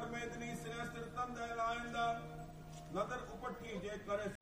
ਧਰਮੇਤਨੀ ਸਿਰੇ ਸਿਰ ਤੰਦੈ ਲਾਇੰਦਾ ਨਦਰ ਉਪਠੀ ਜੇ ਕਰੇ